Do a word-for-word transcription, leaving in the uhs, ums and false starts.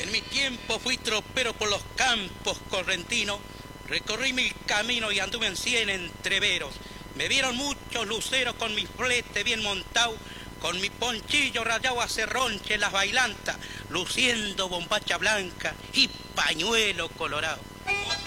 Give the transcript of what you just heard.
En mi tiempo fui tropero por los campos correntinos, recorrí mil caminos y anduve en cien entreveros. Me vieron muchos luceros con mi flete bien montado, con mi ponchillo rayado a cerronche en las bailantas, luciendo bombacha blanca y pañuelo colorado.